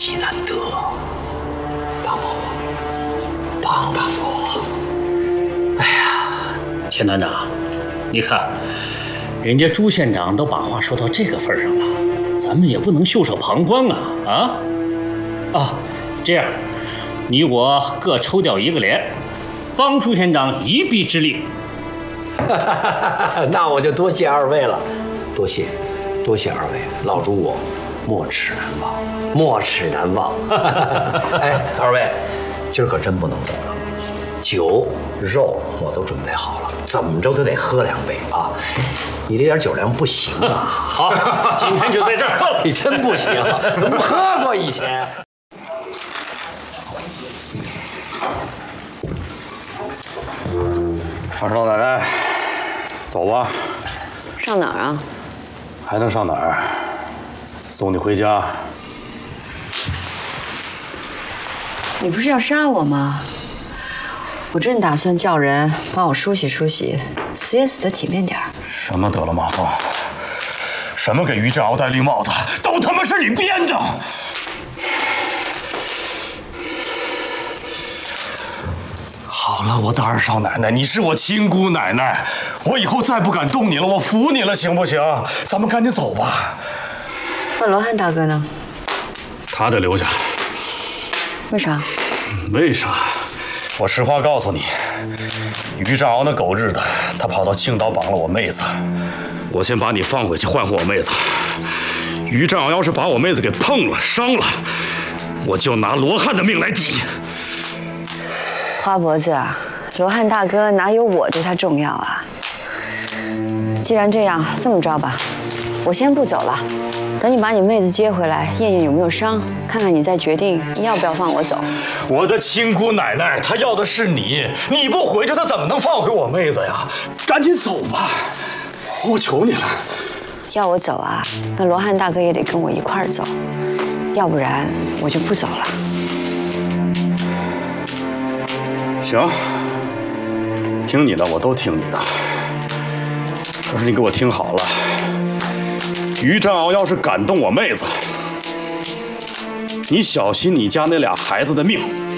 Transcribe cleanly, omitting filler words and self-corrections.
机难得，帮帮我，帮帮我！哎呀， 钱团长，你看，人家朱县长都把话说到这个份上了，咱们也不能袖手旁观啊！这样，你我各抽调一个连，帮朱县长一臂之力。 那我就多谢二位了，多谢二位，老朱我没齿难忘，没齿难忘。哎，二位，今儿可真不能走了，酒肉我都准备好了，怎么着都得喝2杯啊！你这点酒量不行啊！ 好，今天就在这儿喝了。 你真不行，不喝过以前。 二少奶奶，走吧。 上哪儿啊？ 还能上哪儿？送你回家。 你不是要杀我吗？我正打算叫人帮我梳洗梳洗，死也死得体面点儿。 什么得了马蜂？什么给于振鳌戴绿帽子，都他妈是你编的！好了，我的二少奶奶，你是我亲姑奶奶，我以后再不敢动你了，我服你了，行不行？咱们赶紧走吧。 那罗汉大哥呢？ 他得留下。 为啥？ 为啥？我实话告诉你，于振鳌那狗日的，他跑到青岛绑了我妹子，我先把你放回去换我妹子。于振鳌要是把我妹子给碰了伤了，我就拿罗汉的命来抵。 花脖子啊，罗汉大哥哪有我对他重要啊？既然这样，这么着吧，我先不走了，等你把你妹子接回来，验验有没有伤，看看你再决定你要不要放我走。 我的亲姑奶奶，她要的是你，你不回去，她怎么能放回我妹子呀？赶紧走吧，我求你了。 要我走啊，那罗汉大哥也得跟我一块儿走，要不然我就不走了。 行，听你的，我都听你的。可是你给我听好了，于振鳌要是敢动我妹子，你小心你家那俩孩子的命。